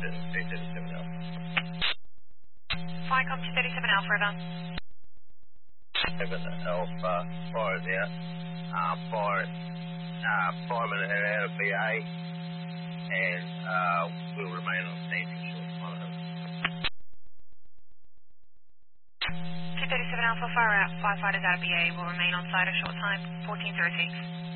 237 Alpha. Flycom 237 Alpha, over. 7 Alpha, fire is out. Fireman are out of BA, and we'll remain on scene for short time. 237 Alpha, fire out. Firefighters out of BA will remain on site a short time. 1406.